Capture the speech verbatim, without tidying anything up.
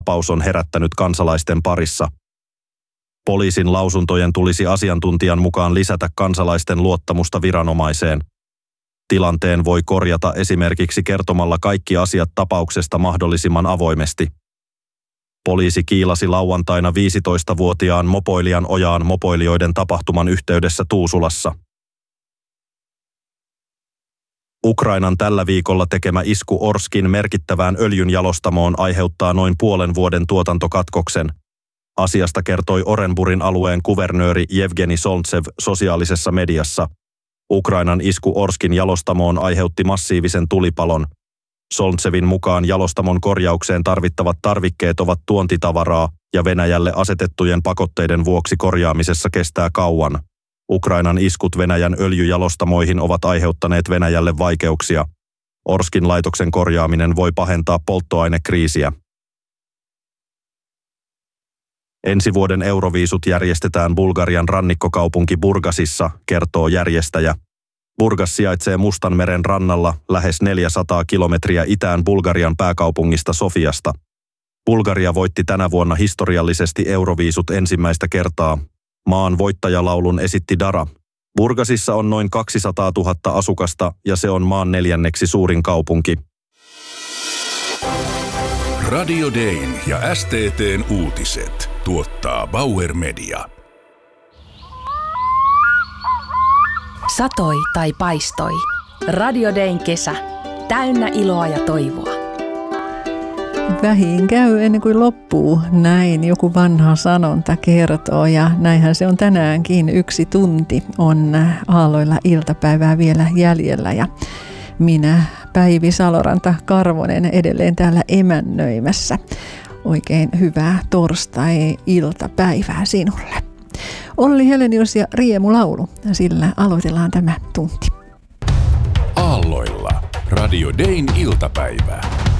tapaus on herättänyt kansalaisten parissa. Poliisin lausuntojen tulisi asiantuntijan mukaan lisätä kansalaisten luottamusta viranomaiseen. Tilanteen voi korjata esimerkiksi kertomalla kaikki asiat tapauksesta mahdollisimman avoimesti. Poliisi kiilasi lauantaina viisitoistavuotiaan mopoilijan ojaan mopoilijoiden tapahtuman yhteydessä Tuusulassa. Ukrainan tällä viikolla tekemä isku Orskin merkittävään öljynjalostamoon aiheuttaa noin puolen vuoden tuotantokatkoksen. Asiasta kertoi Orenburgin alueen kuvernööri Jevgeni Solntsev sosiaalisessa mediassa. Ukrainan isku Orskin jalostamoon aiheutti massiivisen tulipalon. Solntsevin mukaan jalostamon korjaukseen tarvittavat tarvikkeet ovat tuontitavaraa ja Venäjälle asetettujen pakotteiden vuoksi korjaamisessa kestää kauan. Ukrainan iskut Venäjän öljyjalostamoihin ovat aiheuttaneet Venäjälle vaikeuksia. Orskin laitoksen korjaaminen voi pahentaa polttoainekriisiä. Ensi vuoden Euroviisut järjestetään Bulgarian rannikkokaupunki Burgasissa, kertoo järjestäjä. Burgas sijaitsee Mustanmeren rannalla lähes neljäsataa kilometriä itään Bulgarian pääkaupungista Sofiasta. Bulgaria voitti tänä vuonna historiallisesti Euroviisut ensimmäistä kertaa. Maan voittajalaulun esitti Dara. Burgasissa on noin kaksisataatuhatta asukasta ja se on maan neljänneksi suurin kaupunki. Radio Dayn ja S T T:n uutiset tuottaa Bauer Media. Satoi tai paistoi. Radio Dayn kesä. Täynnä iloa ja toivoa. Vähin käy ennen kuin loppuu, näin joku vanha sanonta kertoo ja näinhän se on tänäänkin. Yksi tunti on aalloilla iltapäivää vielä jäljellä ja minä Päivi Saloranta-Karvonen edelleen täällä emännöimässä. Oikein hyvää torstai-iltapäivää sinulle. Olli Helenius ja Riemu Laulu, sillä aloitellaan tämä tunti. Aalloilla Radio Dayn iltapäivää.